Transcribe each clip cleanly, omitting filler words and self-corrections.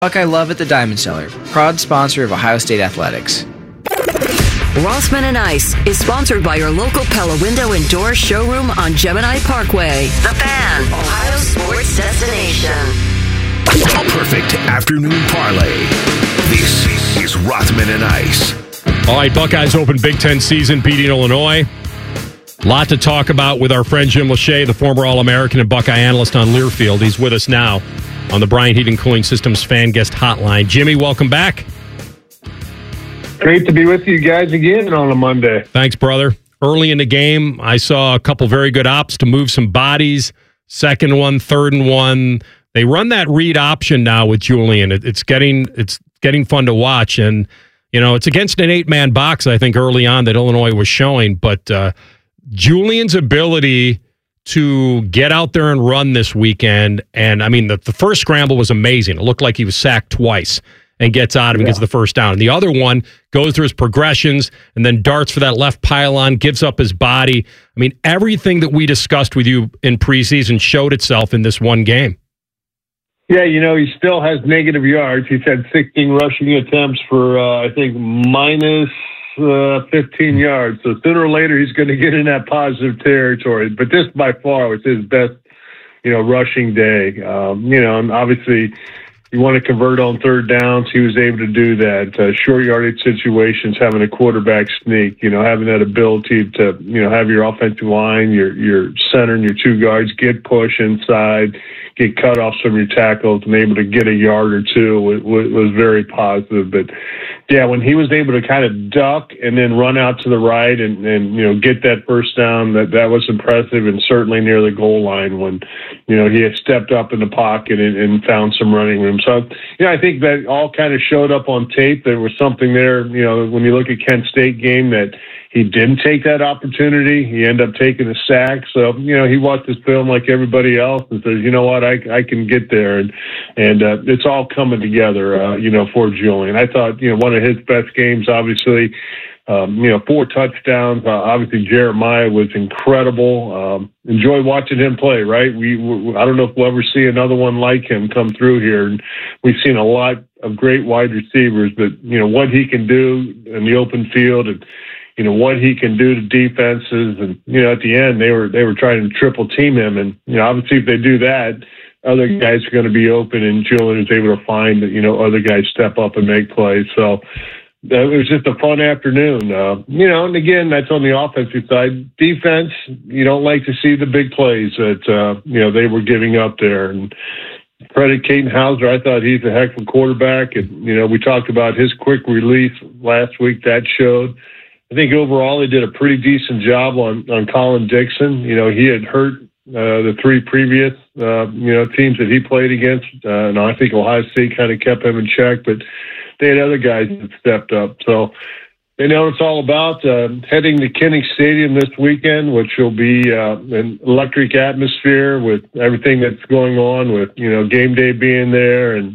Buckeye Love at the Diamond Cellar, proud sponsor of Ohio State Athletics. Rossman and Ice is sponsored by your local Pella Window and Door showroom on Gemini Parkway. The Fan, Ohio sports destination. A perfect afternoon parlay. This is Rothman and Ice. All right, Buckeyes open Big Ten season, beating Illinois. A lot to talk about with our friend Jim Lachey, the former All-American and Buckeye analyst on Learfield. He's with us now on the Bryant Heating Cooling Systems fan guest hotline. Jimmy, welcome back. Great to be with you guys again on a Monday. Thanks, brother. Early in the game, I saw a couple very good ops to move some bodies. Second one, third and one. They run that read option now with Julian. It's getting fun to watch, and it's against an 8-man box. I think early on that Illinois was showing, but Julian's ability to get out there and run this weekend, and I mean the first scramble was amazing. It looked like he was sacked twice and gets out of it, gets the first down. And the other one goes through his progressions and then darts for that left pylon, gives up his body. I mean, everything that we discussed with you in preseason showed itself in this one game. Yeah, he still has negative yards. He's had 16 rushing attempts for, I think, minus 15 yards. So sooner or later, he's going to get in that positive territory. But this, by far, was his best, rushing day. And obviously, you want to convert on third downs. He was able to do that. Short yardage situations, having a quarterback sneak, having that ability to, have your offensive line, your center and your two guards get push inside, get cutoffs from your tackles, and able to get a yard or two was very positive. But, yeah, when he was able to kind of duck and then run out to the right and get that first down, that was impressive, and certainly near the goal line when, he had stepped up in the pocket and found some running room. So, I think that all kind of showed up on tape. There was something there, when you look at Kent State game, that he didn't take that opportunity. He ended up taking a sack. So, he watched this film like everybody else and says, you know what, I can get there. And it's all coming together, for Julian. I thought, one of his best games, obviously, 4 touchdowns. Obviously, Jeremiah was incredible. Enjoy watching him play, right? I don't know if we'll ever see another one like him come through here. And we've seen a lot of great wide receivers, but, what he can do in the open field and, what he can do to defenses. And, at the end, they were trying to triple team him. And, obviously, if they do that, other guys are going to be open, and Julian is able to find that, other guys step up and make plays. So, it was just a fun afternoon, and again, that's on the offensive side. Defense, you don't like to see the big plays that, they were giving up there. And credit Caden Hauser, I thought he's a heck of a quarterback. And, we talked about his quick release last week. That showed. I think overall they did a pretty decent job on Colin Dixon. He had hurt the 3 previous, teams that he played against. And I think Ohio State kind of kept him in check, but they had other guys that stepped up. So they know what it's all about. Heading to Kinnick Stadium this weekend, which will be an electric atmosphere with everything that's going on with, game day being there. And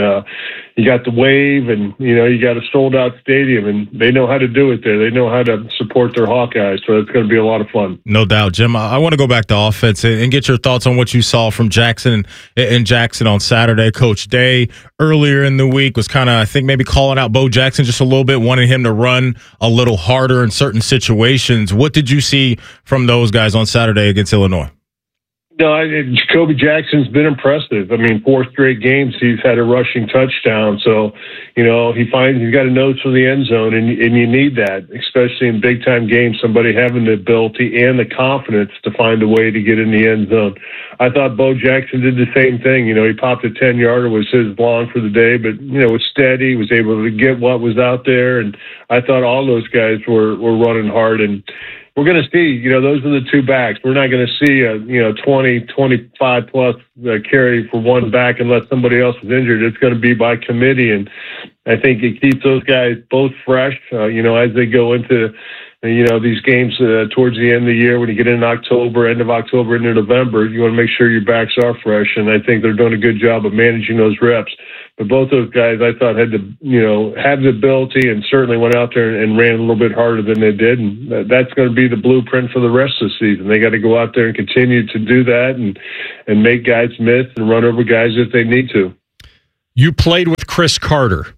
you got the wave and, you got a sold-out stadium. And they know how to do it there. They know how to support their Hawkeyes. So it's going to be a lot of fun. No doubt, Jim. I want to go back to offense and get your thoughts on what you saw from Jackson and Jackson on Saturday. Coach Day earlier in the week was kind of, I think, maybe calling out Bo Jackson just a little bit, wanting him to run a little harder in certain situations. What did you see from those guys on Saturday against Illinois? No, Jacoby Jackson's been impressive. I mean, 4 straight games he's had a rushing touchdown. So, he's got a nose for the end zone, and you need that, especially in big-time games, somebody having the ability and the confidence to find a way to get in the end zone. I thought Bo Jackson did the same thing. He popped a 10-yarder, was his long for the day, but, was steady, was able to get what was out there, and I thought all those guys were running hard. And we're going to see, those are the 2 backs. We're not going to see a, 20, 25 plus carry for one back unless somebody else is injured. It's going to be by committee. And I think it keeps those guys both fresh, as they go into, these games towards the end of the year. When you get into October, end of October, into November, you want to make sure your backs are fresh. And I think they're doing a good job of managing those reps. But both those guys, I thought, had to, have the ability and certainly went out there and ran a little bit harder than they did. And that's going to be the blueprint for the rest of the season. They got to go out there and continue to do that and make guys miss and run over guys if they need to. You played with Chris Carter,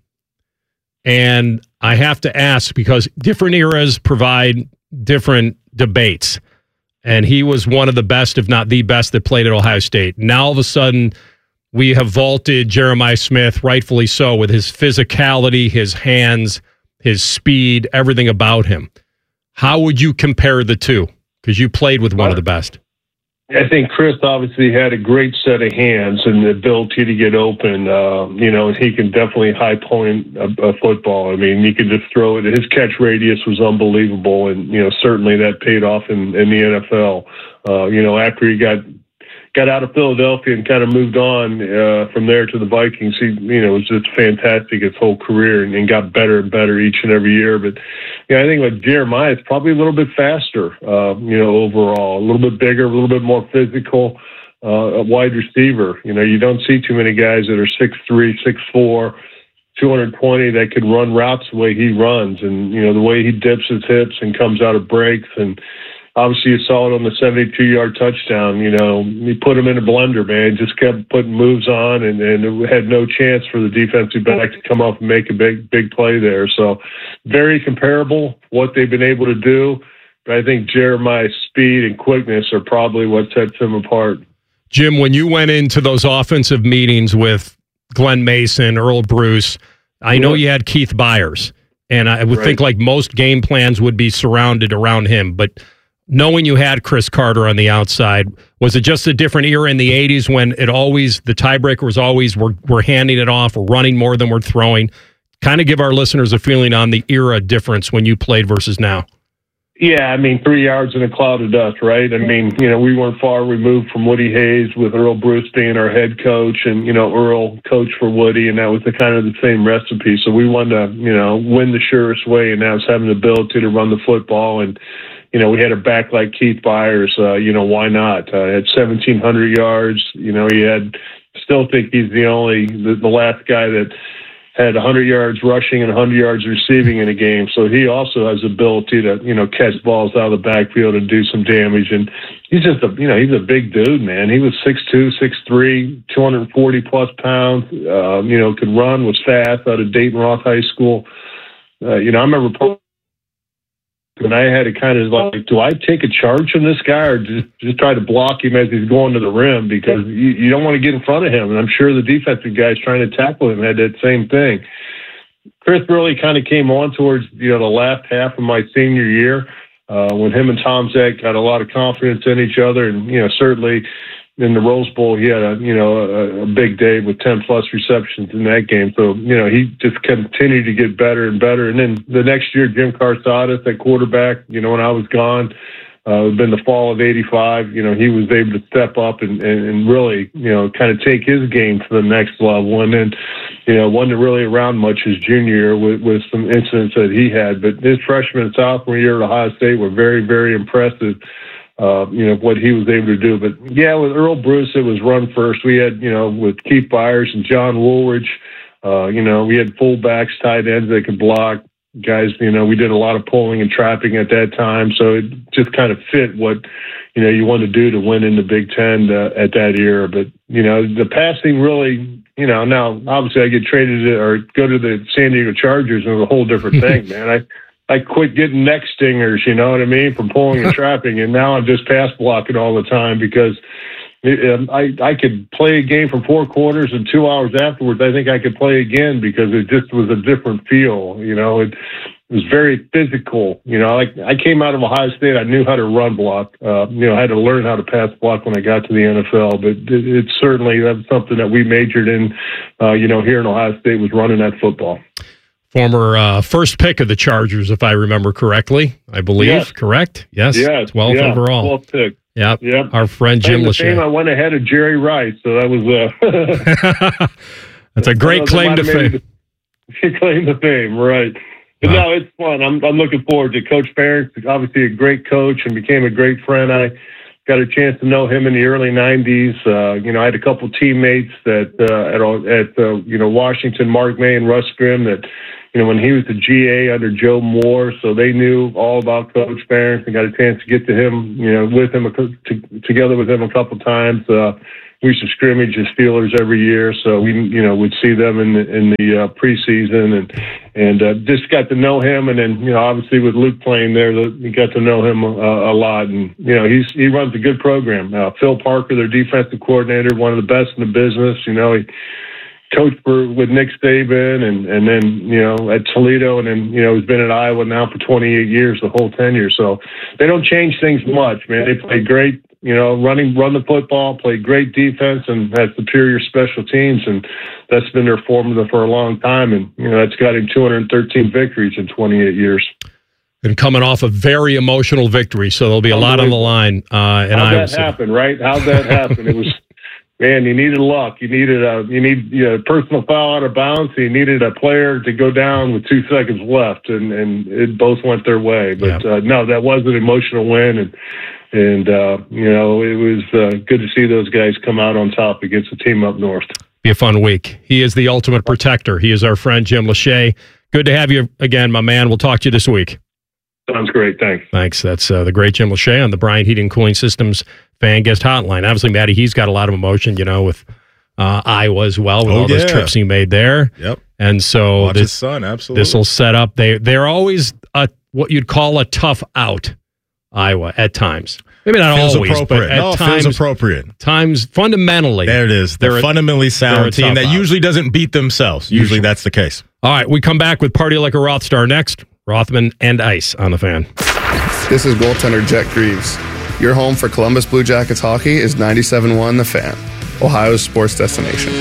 and I have to ask because different eras provide different debates, and he was one of the best, if not the best, that played at Ohio State. Now, all of a sudden, we have vaulted Jeremiah Smith, rightfully so, with his physicality, his hands, his speed, everything about him. How would you compare the two? Because you played with one of the best. I think Chris obviously had a great set of hands and the ability to get open. And he can definitely high point a football. I mean, he could just throw it. His catch radius was unbelievable, and certainly that paid off in the NFL. After he got out of Philadelphia and kind of moved on from there to the Vikings, he was just fantastic his whole career and got better and better each and every year. But I think with Jeremiah, it's probably a little bit faster, overall, a little bit bigger, a little bit more physical, a wide receiver. You don't see too many guys that are 6'3", 6'4", 220 that could run routes the way he runs, and the way he dips his hips and comes out of breaks. And obviously, you saw it on the 72-yard touchdown. He put him in a blender, man. Just kept putting moves on, and had no chance for the defensive back to come up and make a big play there. So, very comparable what they've been able to do. But I think Jeremiah's speed and quickness are probably what sets him apart. Jim, when you went into those offensive meetings with Glenn Mason, Earl Bruce, I know you had Keith Byers, and I would think like most game plans would be surrounded around him, but knowing you had Chris Carter on the outside, was it just a different era in the 80s when the tiebreaker was always we're handing it off, we're running more than we're throwing? Kind of give our listeners a feeling on the era difference when you played versus now. Yeah, 3 yards in a cloud of dust, right? We weren't far removed from Woody Hayes with Earl Bruce being our head coach, and, Earl coached for Woody, and that was the same recipe. So we wanted to, win the surest way, and that was having the ability to run the football. And we had a back like Keith Byers. Why not? At 1,700 yards, he had. Still think he's the last guy that had 100 yards rushing and 100 yards receiving in a game. So he also has the ability to catch balls out of the backfield and do some damage. And he's just he's a big dude, man. He was 6'2", 6'3", 240 plus pounds. Could run, was fast out of Dayton Roth High School. I remember. And I had to kind of do I take a charge from this guy or just try to block him as he's going to the rim, because you don't want to get in front of him. And I'm sure the defensive guys trying to tackle him had that same thing. Chris really kind of came on towards the last half of my senior year when him and Tom Zek got a lot of confidence in each other, and certainly in the Rose Bowl, he had a big day with 10 plus receptions in that game. So, he just continued to get better and better. And then the next year, Jim Carsadas at quarterback, when I was gone, it had been the fall of 85, he was able to step up and really, kind of take his game to the next level. And then, wasn't really around much his junior year with some incidents that he had. But his freshman and sophomore year at Ohio State were very, very impressive. What he was able to do. But, yeah, with Earl Bruce, it was run first. We had, with Keith Byers and John Woolridge, we had fullbacks, tight ends that could block. Guys, we did a lot of pulling and trapping at that time. So it just kind of fit what, you want to do to win in the Big Ten at that era. But, the passing really, now obviously I get traded or go to the San Diego Chargers, and it was a whole different thing, man. I quit getting neck stingers, from pulling and trapping, and now I'm just pass blocking all the time because I could play a game for 4 quarters, and 2 hours afterwards I think I could play again because it just was a different feel. It was very physical. I came out of Ohio State, I knew how to run block. I had to learn how to pass block when I got to the NFL, but it's certainly that's something that we majored in, here in Ohio State, was running that football. Former first pick of the Chargers, if I remember correctly, I believe. Yes. Correct? Yes. Yeah, 12th overall. 12th pick. Yep. Yep. Our friend Jim Lachey. I went ahead of Jerry Rice, so that was that's a great claim to fame. Claim to fame, right? But no, it's fun. I'm looking forward to Coach Ferentz. Obviously, a great coach and became a great friend. I got a chance to know him in the early 90s. I had a couple teammates that at Washington, Mark May and Russ Grimm, that when he was the GA under Joe Moore, so they knew all about Coach Ferentz and got a chance to get to him, with him together with him a couple times. we used to scrimmage the Steelers every year, so we, would see them in the preseason, and just got to know him. And then, obviously with Luke playing there, we got to know him a lot. And he runs a good program. Phil Parker, their defensive coordinator, one of the best in the business. He coached with Nick Saban, and then at Toledo, and then he's been at Iowa now for 28 years, the whole tenure. So they don't change things much, man. They play great. Run the football, play great defense, and have superior special teams, and that's been their formula for a long time. And that's got him 213 victories in 28 years. And coming off a very emotional victory, so there'll be a lot on the line. How'd that happen, right? How'd that happen? It was, man, you needed luck. You needed a personal foul out of bounds. You needed a player to go down with 2 seconds left, and it both went their way. But no, that was an emotional win, and it was good to see those guys come out on top against the team up north. Be a fun week. He is the ultimate protector. He is our friend, Jim Lachey. Good to have you again, my man. We'll talk to you this week. Sounds great. Thanks. Thanks. That's the great Jim Lachey on the Bryant Heating and Cooling Systems fan guest hotline. Obviously, Matty, he's got a lot of emotion, with Iowa as well, with all those trips he made there. Yep. And so his son, absolutely. This will set up. They're always what you'd call a tough out, Iowa, at times. Maybe not feels always, appropriate. but at times feels appropriate. Times fundamentally. There it is. They're a fundamentally sound team that usually doesn't beat themselves. Usually that's the case. All right, we come back with Party Like a Rothstar next. Rothman and Ice on the Fan. This is goaltender Jet Greaves. Your home for Columbus Blue Jackets hockey is 97.1 The Fan, Ohio's sports destination.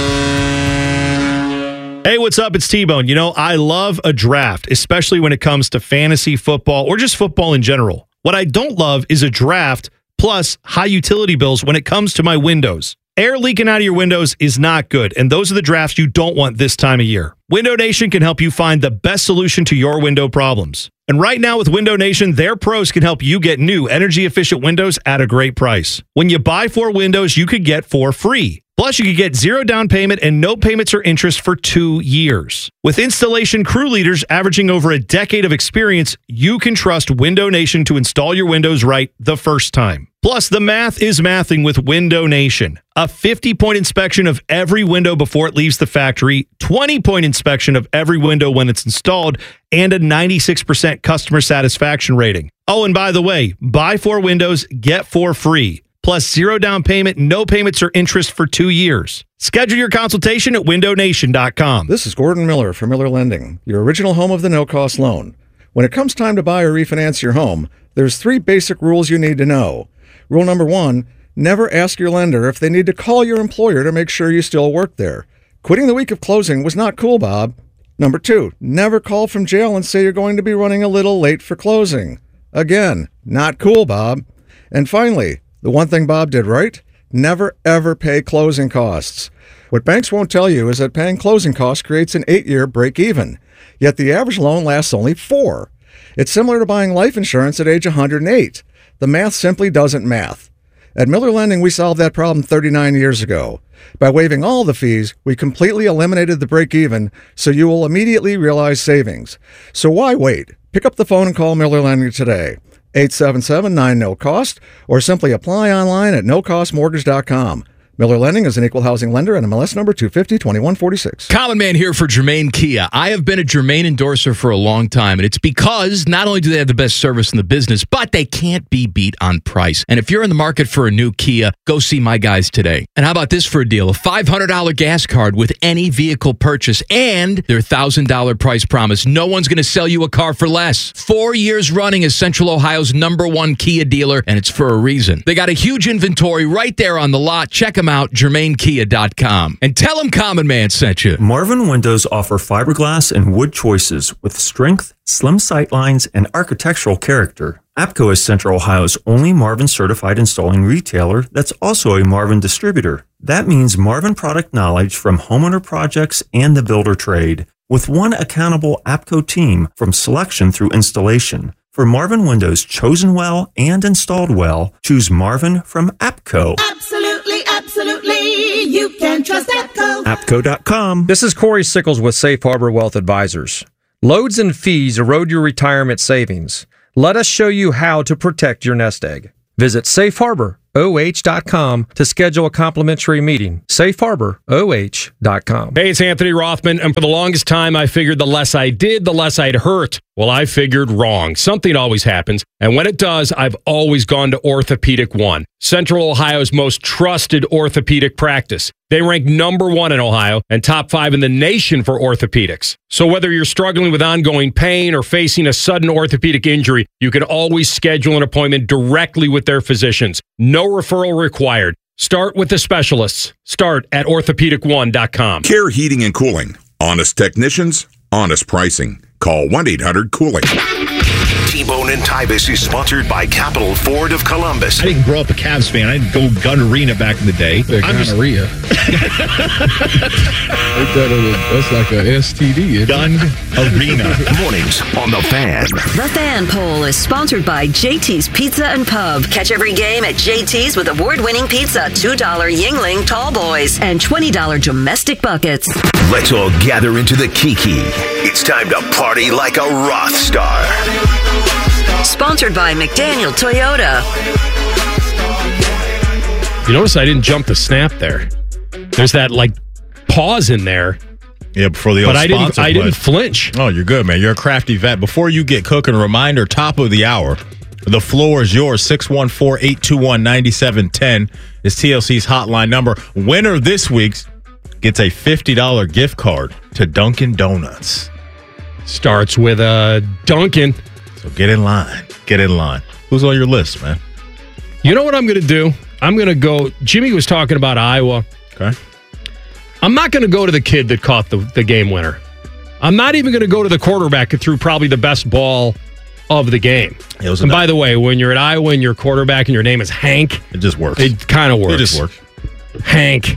Hey, what's up? It's T-Bone. I love a draft, especially when it comes to fantasy football or just football in general. What I don't love is a draft plus high utility bills when it comes to my windows. Air leaking out of your windows is not good, and those are the drafts you don't want this time of year. Window Nation can help you find the best solution to your window problems. And right now with Window Nation, their pros can help you get new energy-efficient windows at a great price. When you buy 4 windows, you could get 4 free. Plus, you could get 0 down payment and no payments or interest for 2 years. With installation crew leaders averaging over a decade of experience, you can trust Window Nation to install your windows right the first time. Plus, the math is mathing with Window Nation. A 50-point inspection of every window before it leaves the factory, 20-point inspection of every window when it's installed, and a 96% customer satisfaction rating. Oh, and by the way, buy 4 windows, get 4 free. Plus 0 down payment, no payments or interest for 2 years. Schedule your consultation at windownation.com. This is Gordon Miller from Miller Lending, your original home of the no-cost loan. When it comes time to buy or refinance your home, there's 3 basic rules you need to know. Rule number 1, never ask your lender if they need to call your employer to make sure you still work there. Quitting the week of closing was not cool, Bob. Number 2, never call from jail and say you're going to be running a little late for closing. Again, not cool, Bob. And finally, the one thing Bob did right, never ever pay closing costs. What banks won't tell you is that paying closing costs creates an 8-year break-even, yet the average loan lasts only 4. It's similar to buying life insurance at age 108. The math simply doesn't math. At Miller Lending, we solved that problem 39 years ago. By waiving all the fees, we completely eliminated the break-even, so you will immediately realize savings. So why wait? Pick up the phone and call Miller Lending today. 877-9-NO-COST, or simply apply online at nocostmortgage.com. Miller Lending is an equal housing lender and MLS number 250-2146. Common Man here for Germain Kia. I have been a Germain endorser for a long time, and it's because not only do they have the best service in the business, but they can't be beat on price. And if you're in the market for a new Kia, go see my guys today. And how about this for a deal? A $500 gas card with any vehicle purchase and their $1,000 price promise. No one's going to sell you a car for less. 4 years running as Central Ohio's #1 Kia dealer, and it's for a reason. They got a huge inventory right there on the lot. Check them out, GermainKia.com. And tell them Common Man sent you. Marvin Windows offer fiberglass and wood choices with strength, slim sight lines, and architectural character. APCO is Central Ohio's only Marvin certified installing retailer that's also a Marvin distributor. That means Marvin product knowledge from homeowner projects and the builder trade, with one accountable APCO team from selection through installation. For Marvin Windows chosen well and installed well, choose Marvin from APCO. Absolutely, you can trust APCO. APCO.com. This is Corey Sickles with Safe Harbor Wealth Advisors. Loads and fees erode your retirement savings. Let us show you how to protect your nest egg. Visit safeharbor.com. safeharboroh.com to schedule a complimentary meeting. safeharboroh.com. Hey, it's Anthony Rothman, and for the longest time, I figured the less I did, the less I'd hurt. Well, I figured wrong. Something always happens, and when it does, I've always gone to Orthopedic One, Central Ohio's most trusted orthopedic practice. They rank number 1 in Ohio and top 5 in the nation for orthopedics. So whether you're struggling with ongoing pain or facing a sudden orthopedic injury, you can always schedule an appointment directly with their physicians. No referral required. Start with the specialists. Start at orthopedic1.com. Care Heating and Cooling. Honest technicians, honest pricing. Call 1-800-COOLING. T-Bone and Tybus is sponsored by Capital Ford of Columbus. I didn't grow up a Cavs fan. I didn't go Gun Arena back in the day. Gonorrhea. That's like a STD. Gun Arena. Mornings on The Fan. The Fan Poll is sponsored by JT's Pizza and Pub. Catch every game at JT's with award-winning pizza, $2 Yingling Tall Boys, and $20 domestic buckets. Let's all gather into the Kiki. It's time to party like a Roth star. Sponsored by McDaniel Toyota. You notice I didn't jump the snap there. There's that pause in there. Yeah, before the old sponsor. I didn't flinch. Oh, you're good, man. You're a crafty vet. Before you get cooking, reminder, top of the hour, the floor is yours. 614-821-9710 is TLC's hotline number. Winner this week's gets a $50 gift card to Dunkin' Donuts. Starts with Dunkin'. So get in line. Get in line. Who's on your list, man? You know what I'm going to do? I'm going to go. Jimmy was talking about Iowa. Okay. I'm not going to go to the kid that caught the game winner. I'm not even going to go to the quarterback that threw probably the best ball of the game. And by the way, when you're at Iowa and you're quarterback and your name is Hank, it just works. It kind of works. It just works. Hank.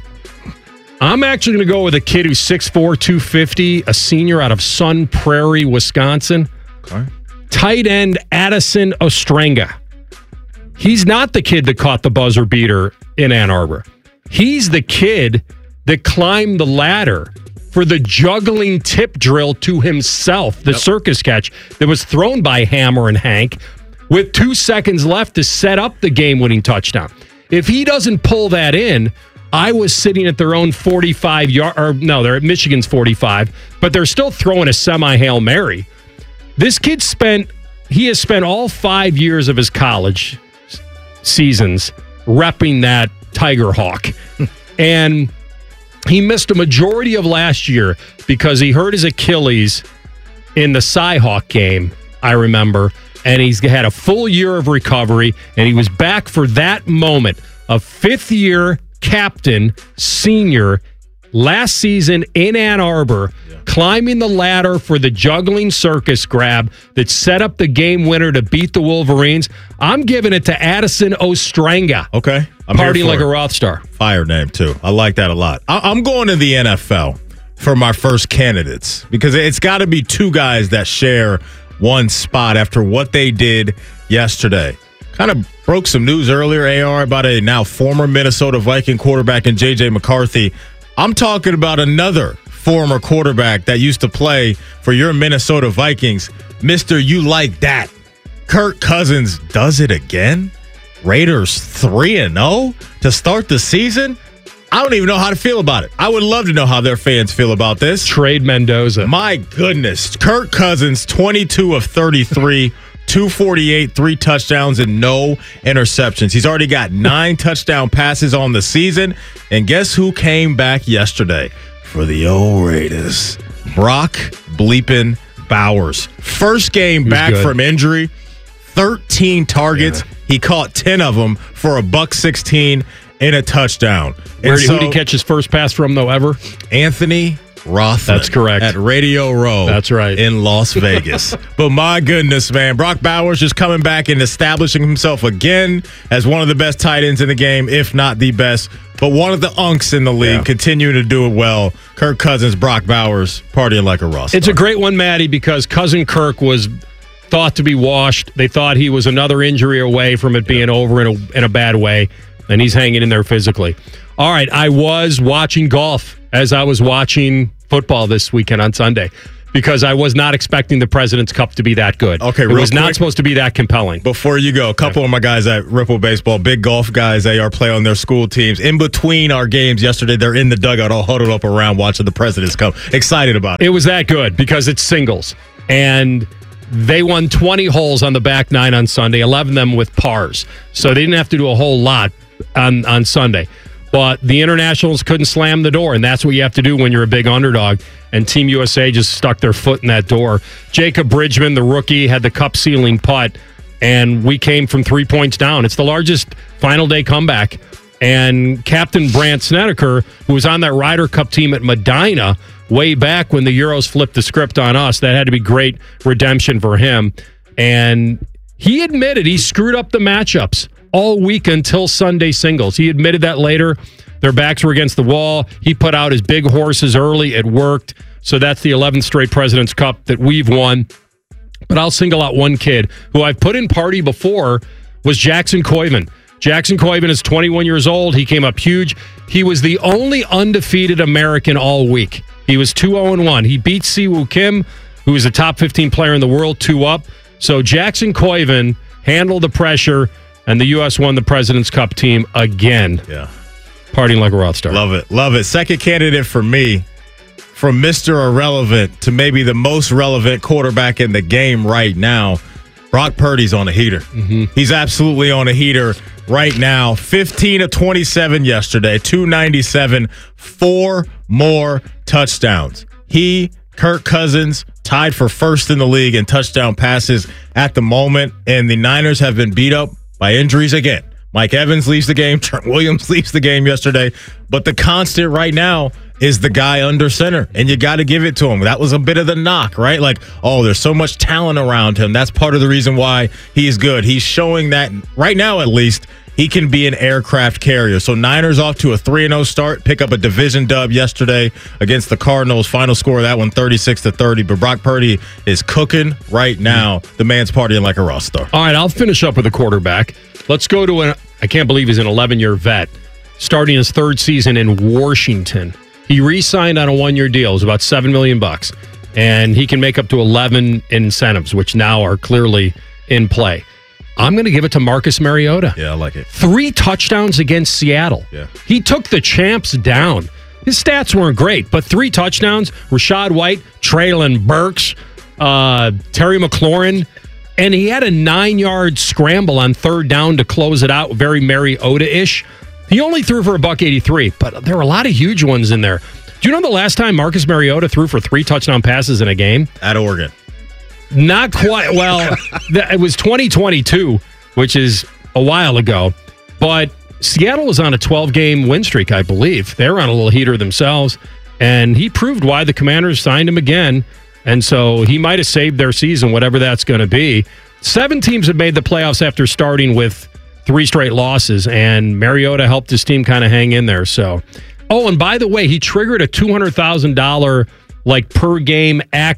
I'm actually going to go with a kid who's 6'4", 250, a senior out of Sun Prairie, Wisconsin. Okay. Tight end Addison Ostrenga. He's not the kid that caught the buzzer beater in Ann Arbor. He's the kid that climbed the ladder for the juggling tip drill to himself, the circus catch that was thrown by Hammer and Hank with 2 seconds left to set up the game-winning touchdown. If he doesn't pull that in, Iowa's sitting at their own 45-yard, or no, they're at Michigan's 45, but they're still throwing a semi-Hail Mary. This kid has spent all 5 years of his college seasons repping that Tiger Hawk. And he missed a majority of last year because he hurt his Achilles in the Cy-Hawk game, I remember. And he's had a full year of recovery, and he was back for that moment. A fifth-year captain, senior, last season in Ann Arbor, climbing the ladder for the juggling circus grab that set up the game winner to beat the Wolverines. I'm giving it to Addison Ostrenga. Okay. Partying like a Roth star. Fire name, too. I like that a lot. I'm going to the NFL for my first candidates because it's got to be two guys that share one spot after what they did yesterday. Kind of broke some news earlier, AR, about a now former Minnesota Viking quarterback in J.J. McCarthy. I'm talking about another former quarterback that used to play for your Minnesota Vikings. Mr. You Like That. Kirk Cousins does it again? Raiders 3-0 to start the season? I don't even know how to feel about it. I would love to know how their fans feel about this. Trade Mendoza. My goodness. Kirk Cousins, 22 of 33, 248, 3 touchdowns, and no interceptions. He's already got 9 touchdown passes on the season. And guess who came back yesterday for the old Raiders? Brock bleeping Bowers. First game back from injury, 13 targets. Yeah. He caught 10 of them for $116 and a touchdown. Who did he catch his first pass from, though, ever? Anthony Rothman. That's correct. At Radio Row. That's right. In Las Vegas. But my goodness, man. Brock Bowers just coming back and establishing himself again as one of the best tight ends in the game, if not the best. But one of the unks in the league, continuing to do it well. Kirk Cousins, Brock Bowers, partying like a Ross. It's a great one, Maddie, because Cousin Kirk was thought to be washed. They thought he was another injury away from it being over in a bad way, and he's hanging in there physically. All right, I was watching golf as I was watching football this weekend on Sunday. because I was not expecting the President's Cup to be that good. Okay, it real was quick, not supposed to be that compelling. Before you go, a couple of my guys at Ripple Baseball, big golf guys, they are playing on their school teams. In between our games yesterday, they're in the dugout all huddled up around watching the President's Cup. Excited about it. It was that good because it's singles. And they won 20 holes on the back nine on Sunday, 11 of them with pars. So they didn't have to do a whole lot on Sunday. But the internationals couldn't slam the door, and that's what you have to do when you're a big underdog. And Team USA just stuck their foot in that door. Jacob Bridgman, the rookie, had the cup-sealing putt, and we came from 3 points down. It's the largest final day comeback. And Captain Brandt Snedeker, who was on that Ryder Cup team at Medina way back when the Euros flipped the script on us, that had to be great redemption for him. And he admitted he screwed up the matchups all week until Sunday singles. He admitted that later. Their backs were against the wall. He put out his big horses early. It worked. So that's the 11th straight President's Cup that we've won. But I'll single out one kid who I've put in party before was Jackson Koiven. Jackson Koiven is 21 years old. He came up huge. He was the only undefeated American all week. He was 2-0-1. He beat Siwoo Kim, who is a top 15 player in the world, 2-up. So Jackson Koiven handled the pressure, and the U.S. won the President's Cup team again. Yeah. Partying like a rock star. Love it. Love it. Second candidate for me, from Mr. Irrelevant to maybe the most relevant quarterback in the game right now, Brock Purdy's on a heater. Mm-hmm. He's absolutely on a heater right now. 15 of 27 yesterday, 297, 4 more touchdowns. He, Kirk Cousins, tied for first in the league in touchdown passes at the moment, and the Niners have been beat up by injuries again. Mike Evans leaves the game. Trent Williams leaves the game yesterday. But the constant right now is the guy under center, and you got to give it to him. That was a bit of the knock, right? Like, oh, there's so much talent around him. That's part of the reason why he's good. He's showing that right now, at least, he can be an aircraft carrier. So Niners off to a 3-0 start, pick up a division dub yesterday against the Cardinals. Final score of that one, 36-30. But Brock Purdy is cooking right now. The man's partying like a rock star. All right, I'll finish up with a quarterback. Let's go to I can't believe he's an 11-year vet, starting his third season in Washington. He re-signed on a 1-year deal. It was about $7 million, and he can make up to 11 incentives, which now are clearly in play. I'm going to give it to Marcus Mariota. Yeah, I like it. 3 touchdowns against Seattle. Yeah. He took the champs down. His stats weren't great, but 3 touchdowns. Rachaad White, Treylon Burks, Terry McLaurin, and he had a 9-yard scramble on third down to close it out, very Mariota-ish. He only threw for $183, but there were a lot of huge ones in there. Do you know the last time Marcus Mariota threw for 3 touchdown passes in a game? At Oregon. Not quite. Well, it was 2022, which is a while ago. But Seattle was on a 12-game win streak, I believe. They were on a little heater themselves, and he proved why the Commanders signed him again. And so he might have saved their season, whatever that's going to be. 7 teams have made the playoffs after starting with 3 straight losses, and Mariota helped his team kind of hang in there. So, oh, and by the way, he triggered a $200,000 per game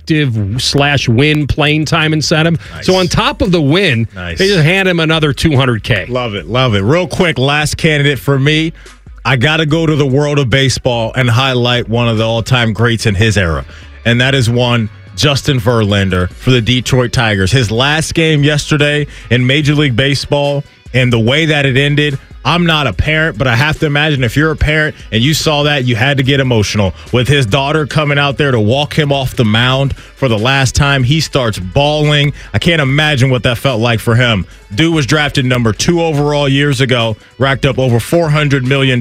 active/win playing time incentive. Nice. So on top of the win, They just hand him another $200K. Love it, love it. Real quick, last candidate for me. I got to go to the world of baseball and highlight one of the all-time greats in his era, and that is one Justin Verlander for the Detroit Tigers. His last game yesterday in Major League Baseball, and the way that it ended, I'm not a parent, but I have to imagine if you're a parent and you saw that, you had to get emotional. With his daughter coming out there to walk him off the mound for the last time, he starts bawling. I can't imagine what that felt like for him. Dude was drafted number 2 overall years ago, racked up over $400 million.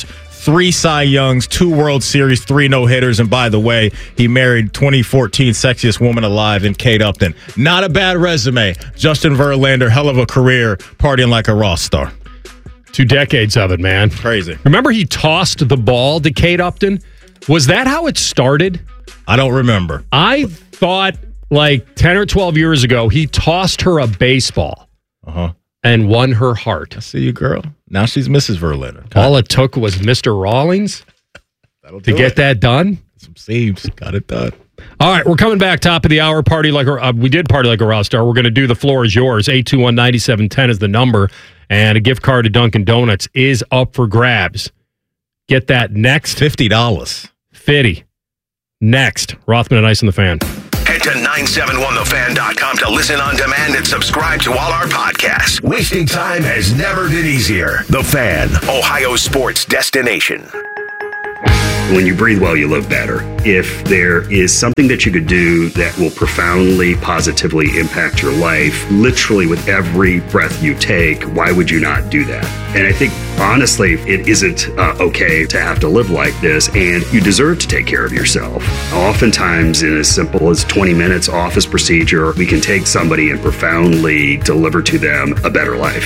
3 Cy Youngs, 2 World Series, 3 no-hitters, and by the way, he married 2014 sexiest woman alive in Kate Upton. Not a bad resume. Justin Verlander, hell of a career, partying like a rock star. 2 decades of it, man. Crazy. Remember he tossed the ball to Kate Upton? Was that how it started? I don't remember. I thought 10 or 12 years ago, he tossed her a baseball and won her heart. I see you, girl. Now she's Mrs. Verlander. All it took was Mr. Rawlings to get that done. Some seams. Got it done. All right, we're coming back top of the hour. We did party like a rock star. We're going to do The Floor Is Yours. 821-9710 is the number. And a gift card to Dunkin' Donuts is up for grabs. Get that next. $50. 50. Next. Rothman and Ice and the Fan. Head to 971thefan.com to listen on demand and subscribe to all our podcasts. Wasting time has never been easier. The Fan, Ohio sports destination. When you breathe well, you live better. If there is something that you could do that will profoundly, positively impact your life, literally with every breath you take, why would you not do that? And I think, honestly, it isn't okay to have to live like this, and you deserve to take care of yourself. Oftentimes, in as simple as 20 minutes office procedure, we can take somebody and profoundly deliver to them a better life.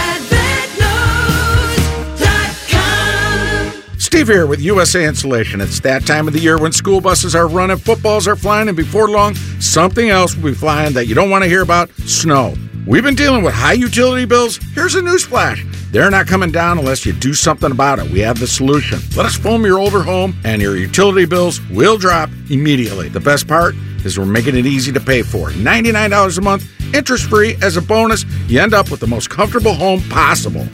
Steve here with USA Insulation. It's that time of the year when school buses are running, footballs are flying, and before long, something else will be flying that you don't want to hear about: snow. We've been dealing with high utility bills. Here's a newsflash. They're not coming down unless you do something about it. We have the solution. Let us foam your older home, and your utility bills will drop immediately. The best part is we're making it easy to pay for. $99 a month, interest-free. As a bonus, you end up with the most comfortable home possible.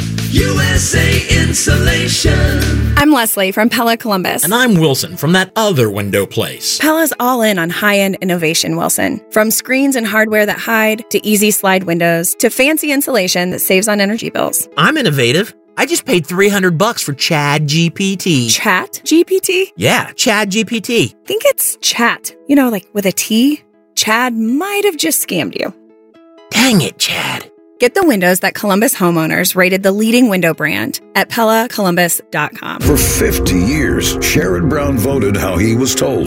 USA Insulation. I'm Leslie from Pella Columbus. And I'm Wilson from that other window place. Pella's all in on high-end innovation, Wilson. From screens and hardware that hide, to easy slide windows, to fancy insulation that saves on energy bills. I'm innovative. I just paid $300 for Chad GPT. Chat GPT? Yeah, Chad GPT. I think it's chat. You know, like with a T. Chad might have just scammed you. Dang it, Chad. Get the windows that Columbus homeowners rated the leading window brand at PellaColumbus.com. For 50 years, Sherrod Brown voted how he was told.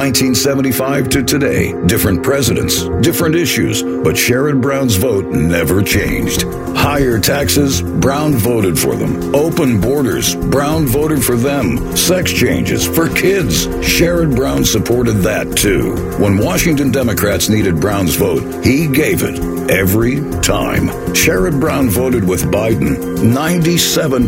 1975 to today, different presidents, different issues, but Sherrod Brown's vote never changed. Higher taxes, Brown voted for them. Open borders, Brown voted for them. Sex changes for kids, Sherrod Brown supported that too. When Washington Democrats needed Brown's vote, he gave it every time. Sherrod Brown voted with Biden, 97%.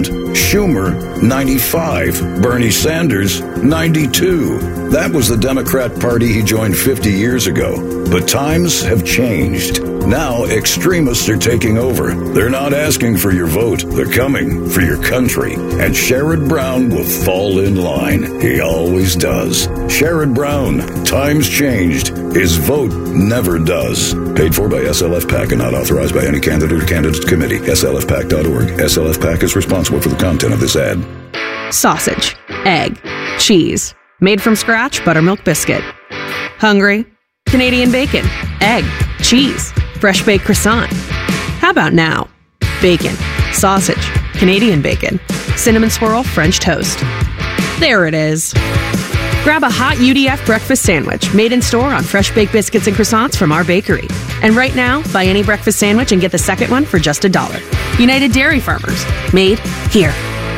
Schumer, 95. Bernie Sanders, 92. That was the Democrat Party he joined 50 years ago. But times have changed. Now extremists are taking over. They're not asking for your vote. They're coming for your country. And Sherrod Brown will fall in line. He always does. Sherrod Brown, times changed. His vote never does. Paid for by SLF PAC and not authorized by any candidate or candidates committee. SLFPAC.org. SLF PAC is responsible for the content of this ad. Sausage, egg, cheese, made from scratch buttermilk biscuit. Hungry? Canadian bacon, egg, cheese, fresh baked croissant. How about now? Bacon, sausage, Canadian bacon, cinnamon swirl French toast. There it is. Grab a hot UDF breakfast sandwich made in store on fresh baked biscuits and croissants from our bakery. And right now, buy any breakfast sandwich and get the second one for just $1. United Dairy Farmers. Made here.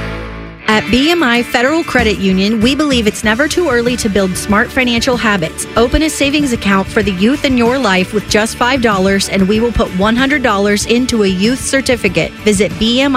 At BMI Federal Credit Union, we believe it's never too early to build smart financial habits. Open a savings account for the youth in your life with just $5, and we will put $100 into a youth certificate. Visit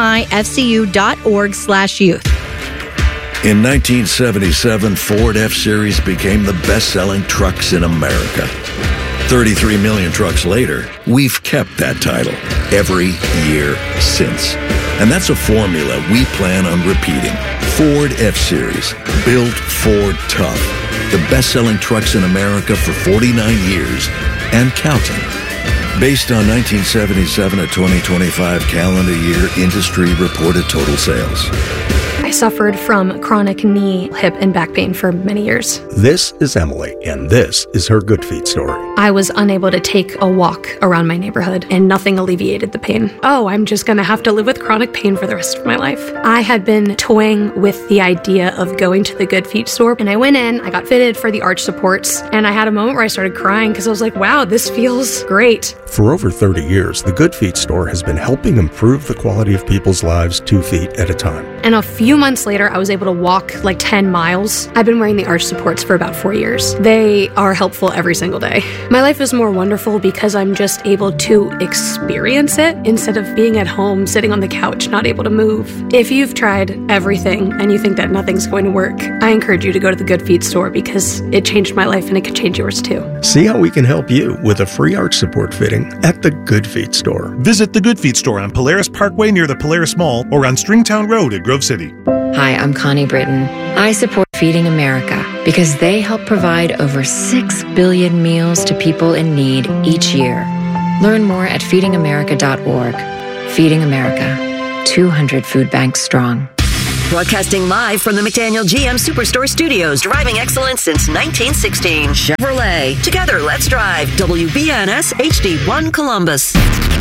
bmifcu.org/youth. In 1977, Ford F-Series became the best-selling trucks in America. 33 million trucks later, we've kept that title every year since. And that's a formula we plan on repeating. Ford F-Series, built Ford tough. The best-selling trucks in America for 49 years and counting. Based on 1977 to 2025 calendar year industry reported total sales. I suffered from chronic knee, hip, and back pain for many years. This is Emily, and this is her Good Feet story. I was unable to take a walk around my neighborhood, and nothing alleviated the pain. Oh, I'm just going to have to live with chronic pain for the rest of my life. I had been toying with the idea of going to the Good Feet store, and I went in, I got fitted for the arch supports, and I had a moment where I started crying because I was like, wow, this feels great. For over 30 years, the Good Feet store has been helping improve the quality of people's lives 2 feet at a time. And a few months later, I was able to walk like 10 miles. I've been wearing the arch supports for about 4 years. They are helpful every single day. My life is more wonderful because I'm just able to experience it instead of being at home, sitting on the couch, not able to move. If you've tried everything and you think that nothing's going to work, I encourage you to go to the Good Feet store because it changed my life and it could change yours too. See how we can help you with a free arch support fitting at the Good Feet store. Visit the Good Feet store on Polaris Parkway near the Polaris Mall or on Stringtown Road at Grove City. Hi, I'm Connie Britton. I support Feeding America. because they help provide over 6 billion meals to people in need each year. Learn more at feedingamerica.org. Feeding America, 200 food banks strong. Broadcasting live from the McDaniel GM Superstore Studios, driving excellence since 1916. Chevrolet. Together, let's drive. WBNS HD1 Columbus.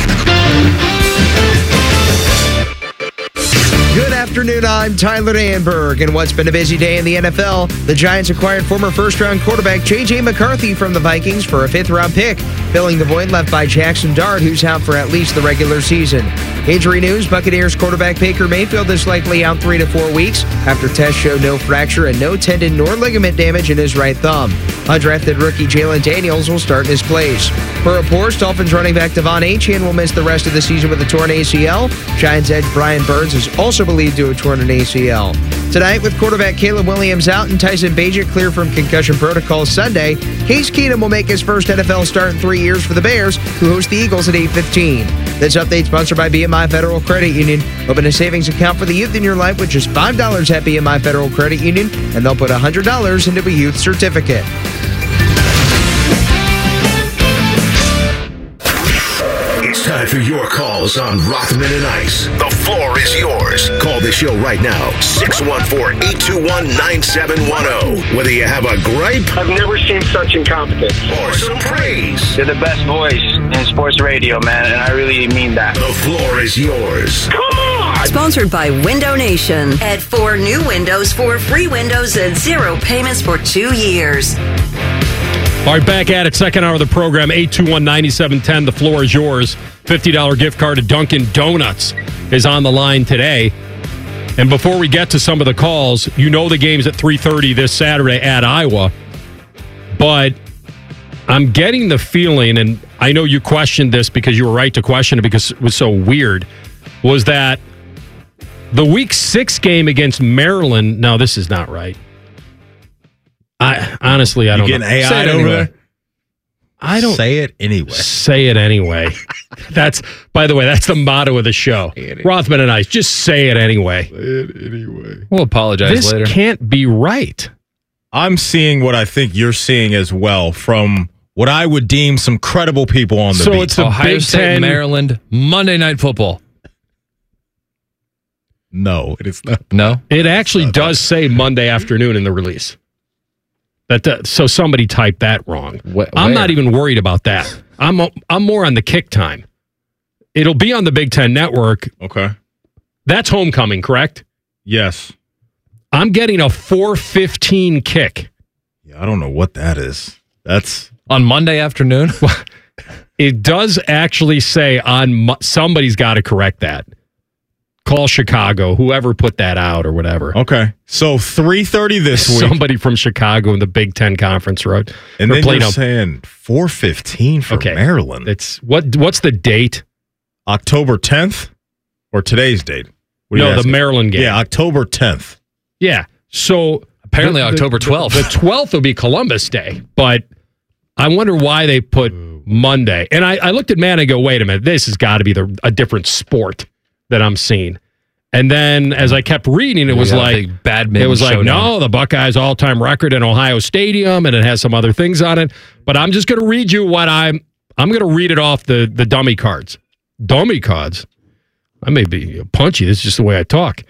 Good afternoon, I'm Tyler Danberg. And what's been a busy day in the NFL, the Giants acquired former first-round quarterback J.J. McCarthy from the Vikings for a fifth-round pick, filling the void left by Jackson Dart, who's out for at least the regular season. Injury news, Buccaneers quarterback Baker Mayfield is likely out 3 to 4 weeks after tests show no fracture and no tendon nor ligament damage in his right thumb. Undrafted rookie Jalen Daniels will start in his place. Per reports, Dolphins running back Devon Achane will miss the rest of the season with a torn ACL. Giants edge Brian Burns is also believed to have torn an ACL. Tonight, with quarterback Caleb Williams out and Tyson Bagent clear from concussion protocol Sunday, Case Keenum will make his first NFL start in 3 years for the Bears, who host the Eagles at 8:15. This update sponsored by BMI Federal Credit Union. Open a savings account for the youth in your life with just $5 at BMI Federal Credit Union, and they'll put $100 into a youth certificate. It's time for your calls on Rothman and Ice. The floor is yours. Call the show right now, 614-821-9710. Whether you have a gripe, I've never seen such incompetence, or some praise. You're the best voice in sports radio, man, and I really mean that. The floor is yours. Come on! Sponsored by Window Nation. Add 4 new windows, 4 free windows, and 0 payments for 2 years. All right, back at it. Second hour of the program, 821-9710. The floor is yours. $50 gift card to Dunkin' Donuts is on the line today. And before we get to some of the calls, you know the game's at 3:30 this Saturday at Iowa. But I'm getting the feeling, and I know you questioned this because you were right to question it because it was so weird, was that the Week 6 game against Maryland, no, this is not right. Honestly, I don't know. You getting AI'd over there? I don't say it anyway. Say it anyway. That's, by the way, that's the motto of the show. Rothman and Ice, just say it anyway. Say it anyway. We'll apologize later. This can't be right. I'm seeing what I think you're seeing as well from what I would deem some credible people on the beat. So it's the Ohio Big State, Ten, Maryland, Monday Night Football. No, it is not. No? It actually does say Monday afternoon in the release. So somebody typed that wrong. I'm not even worried about that. I'm more on the kick time. It'll be on the Big Ten Network. Okay. That's homecoming, correct? Yes. I'm getting a 4:15 kick. Yeah, I don't know what that is. That's on Monday afternoon? It does actually say somebody's got to correct that. Call Chicago, whoever put that out or whatever. Okay. So 3:30 this week. Somebody from Chicago in the Big Ten Conference Road. And then you're saying 4:15 for Maryland. It's what's the date? October 10th or today's date? No, the Maryland game. Yeah, October 10th. Yeah. So apparently October 12th. The 12th will be Columbus Day, but I wonder why they put Monday. And I looked at man and go, wait a minute, this has got to be a different sport that I'm seeing. And then as I kept reading, it was like no, the Buckeyes all-time record in Ohio Stadium, and it has some other things on it. But I'm just going to read you what I'm going to read it off the dummy cards. Dummy cards. I may be punchy. This is just the way I talk.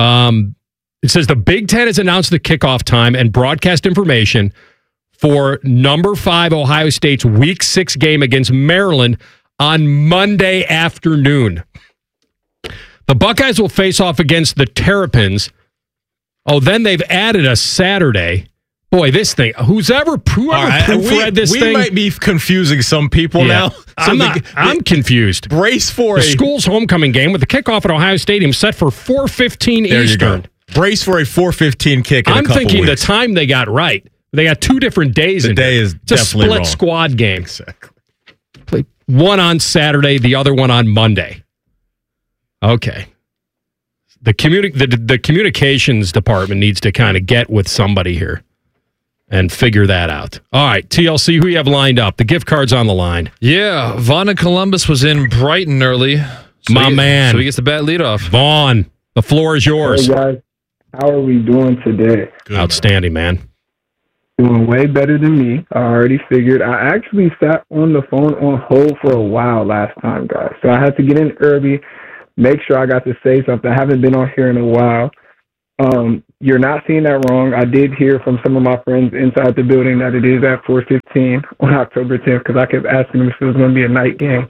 It says the Big Ten has announced the kickoff time and broadcast information for number 5 Ohio State's Week 6 game against Maryland on Monday afternoon. The Buckeyes will face off against the Terrapins. Oh, then they've added a Saturday. Boy, this thing. Whoever proofread this thing. We might be confusing some people now. I'm confused. Brace for the school's homecoming game with the kickoff at Ohio Stadium set for 4:15 there Eastern. You go. Brace for a 4:15 kick in I'm a couple thinking weeks. the time they got right. They got 2 different days the in day here. is It's definitely a split wrong. squad game. Exactly. One on Saturday, the other one on Monday. Okay. The communications department needs to kind of get with somebody here and figure that out. All right, TLC, who you have lined up? The gift card's on the line. Yeah, Vaughn and Columbus was in Brighton early. Man. So he gets the bat leadoff. Vaughn, the floor is yours. Hey, guys. How are we doing today? Good, outstanding, man. doing way better than me. I already figured. I actually sat on the phone on hold for a while last time, guys. So I had to get in early, make sure I got to say something. I haven't been on here in a while. You're not seeing that wrong. I did hear from some of my friends inside the building that it is at 4:15 on October 10th because I kept asking them if it was going to be a night game.